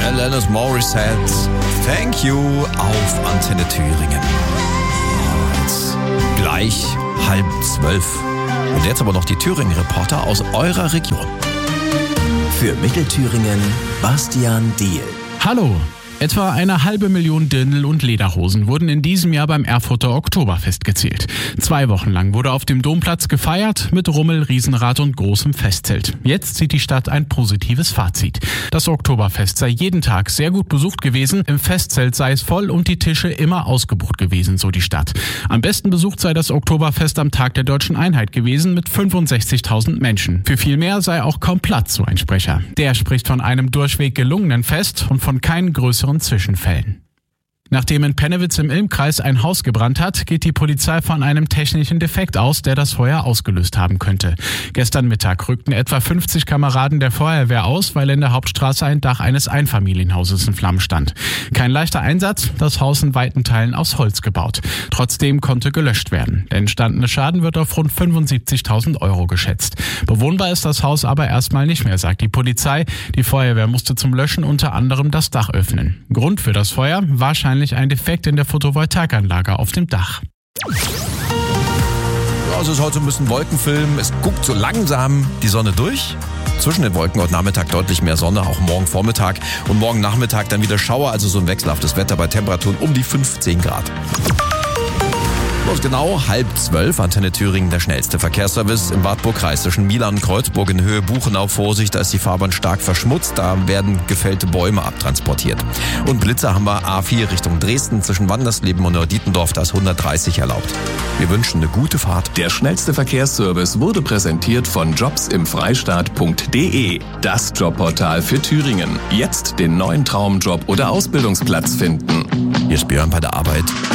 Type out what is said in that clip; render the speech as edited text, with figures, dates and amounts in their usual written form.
Alanis Morissette, Thank You auf Antenne Thüringen. Jetzt gleich 11:30. Und jetzt aber noch die Thüringen-Reporter aus eurer Region. Für Mittelthüringen, Bastian Diehl. Hallo! Etwa 500.000 Dirndl und Lederhosen wurden in diesem Jahr beim Erfurter Oktoberfest gezählt. 2 Wochen lang wurde auf dem Domplatz gefeiert mit Rummel, Riesenrad und großem Festzelt. Jetzt zieht die Stadt ein positives Fazit. Das Oktoberfest sei jeden Tag sehr gut besucht gewesen, im Festzelt sei es voll und die Tische immer ausgebucht gewesen, so die Stadt. Am besten besucht sei das Oktoberfest am Tag der Deutschen Einheit gewesen mit 65.000 Menschen. Für viel mehr sei auch kaum Platz, so ein Sprecher. Der spricht von einem durchweg gelungenen Fest und von keinen größeren Zwischenfällen. Nachdem in Pennewitz im Ilmkreis ein Haus gebrannt hat, geht die Polizei von einem technischen Defekt aus, der das Feuer ausgelöst haben könnte. Gestern Mittag rückten etwa 50 Kameraden der Feuerwehr aus, weil in der Hauptstraße ein Dach eines Einfamilienhauses in Flammen stand. Kein leichter Einsatz, das Haus in weiten Teilen aus Holz gebaut. Trotzdem konnte gelöscht werden. Der entstandene Schaden wird auf rund 75.000 Euro geschätzt. Bewohnbar ist das Haus aber erstmal nicht mehr, sagt die Polizei. Die Feuerwehr musste zum Löschen unter anderem das Dach öffnen. Grund für das Feuer? Wahrscheinlich ein Defekt in der Photovoltaikanlage auf dem Dach. Ja, es ist heute ein bisschen Wolkenfilm. Es guckt so langsam die Sonne durch. Zwischen den Wolken heute Nachmittag deutlich mehr Sonne, auch morgen Vormittag. Und morgen Nachmittag dann wieder Schauer, also so ein wechselhaftes Wetter bei Temperaturen um die 15 Grad. Und genau 11:30, Antenne Thüringen, der schnellste Verkehrsservice im Wartburg-Kreis zwischen Milan und Kreuzburg in Höhe Buchenau. Vorsicht, da ist die Fahrbahn stark verschmutzt, da werden gefällte Bäume abtransportiert. Und Blitzer haben wir A4 Richtung Dresden zwischen Wandersleben und Neudietendorf, da ist 130 erlaubt. Wir wünschen eine gute Fahrt. Der schnellste Verkehrsservice wurde präsentiert von jobsimfreistaat.de, das Jobportal für Thüringen. Jetzt den neuen Traumjob oder Ausbildungsplatz finden. Hier ist Björn bei der Arbeit.